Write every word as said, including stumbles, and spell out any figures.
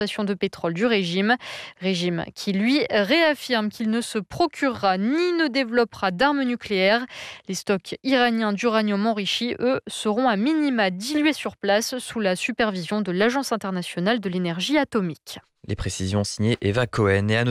de pétrole du régime. Régime qui, lui, réaffirme qu'il ne se procurera ni ne développera d'armes nucléaires. Les stocks iraniens d'uranium enrichi, eux, seront à minima dilués sur place sous la supervision de l'Agence internationale de l'énergie atomique. Les précisions signées Eva Cohen. Et à